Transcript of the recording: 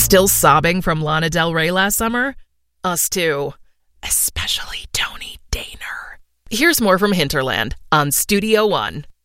Still sobbing from Lana Del Rey last summer? Us too. Especially Tony Daner. Here's more from Hinterland on Studio One.